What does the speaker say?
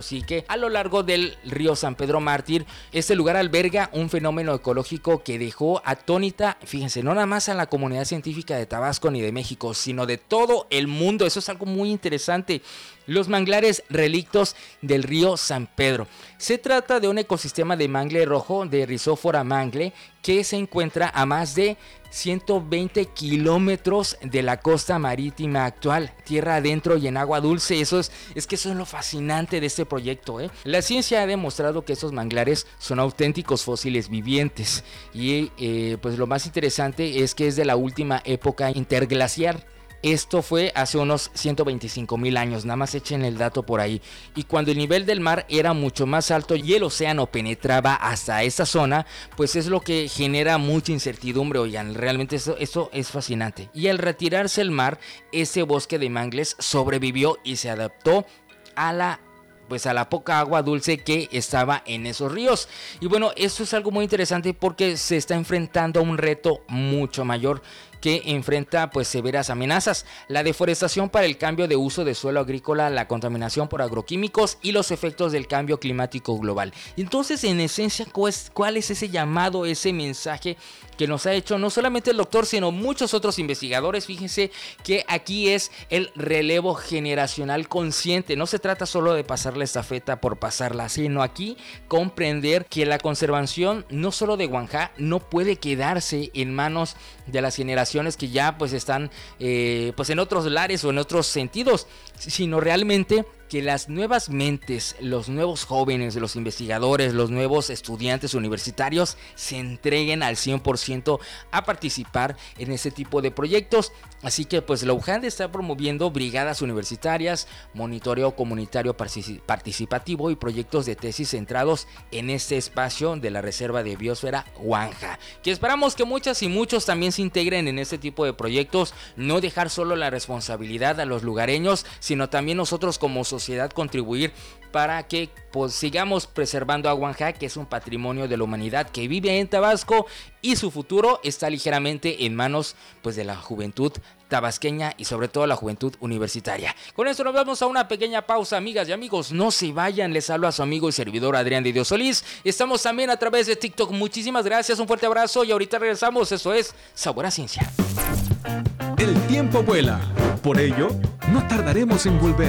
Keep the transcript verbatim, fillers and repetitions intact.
Sique a lo largo del río San Pedro Mártir. Este lugar alberga un fenómeno ecológico que dejó atónita, fíjense, no nada más a la comunidad científica de Tabasco ni de México, sino de todo el mundo. Eso es algo muy interesante. Los manglares relictos del río San Pedro. Se trata de un ecosistema de mangle rojo de Rhizophyra mangle que se encuentra a más de ciento veinte kilómetros de la costa marítima actual, tierra adentro y en agua dulce. Eso es, es que eso es lo fascinante de este proyecto, ¿eh? La ciencia ha demostrado que estos manglares son auténticos fósiles vivientes y eh, pues lo más interesante es que es de la última época interglaciar. Esto fue hace unos ciento veinticinco mil años, nada más echen el dato por ahí. Y cuando el nivel del mar era mucho más alto y el océano penetraba hasta esa zona, pues es lo que genera mucha incertidumbre. Oigan, realmente eso, eso es fascinante. Y al retirarse el mar, ese bosque de mangles sobrevivió y se adaptó a la pues a la poca agua dulce que estaba en esos ríos. Y bueno, eso es algo muy interesante porque se está enfrentando a un reto mucho mayor que enfrenta pues severas amenazas: la deforestación para el cambio de uso de suelo agrícola, la contaminación por agroquímicos y los efectos del cambio climático global. Entonces, en esencia, ¿cuál es ese llamado, ese mensaje que nos ha hecho no solamente el doctor, sino muchos otros investigadores? Fíjense que aquí es el relevo generacional consciente. No se trata solo de pasar la estafeta por pasarla, sino aquí comprender que la conservación no solo de Huanjá no puede quedarse en manos de las generaciones que ya pues están eh, pues en otros lares o en otros sentidos, sino realmente que las nuevas mentes, los nuevos jóvenes, los investigadores, los nuevos estudiantes universitarios se entreguen al cien por ciento a participar en ese tipo de proyectos. Así que pues la U J A D está promoviendo brigadas universitarias, monitoreo comunitario participativo y proyectos de tesis centrados en este espacio de la Reserva de Biosfera Huanja, que esperamos que muchas y muchos también se integren en este tipo de proyectos. No dejar solo la responsabilidad a los lugareños, sino también nosotros como sociedad contribuir para que pues sigamos preservando a Huanjá, que es un patrimonio de la humanidad que vive en Tabasco y su futuro está ligeramente en manos pues de la juventud tabasqueña y sobre todo la juventud universitaria. Con esto nos vamos a una pequeña pausa, amigas y amigos. No se vayan, les hablo a su amigo y servidor Adrián de Dios Solís. Estamos también a través de TikTok. Muchísimas gracias, un fuerte abrazo y ahorita regresamos. Eso es Sabor a Ciencia. El tiempo vuela, por ello no tardaremos en volver.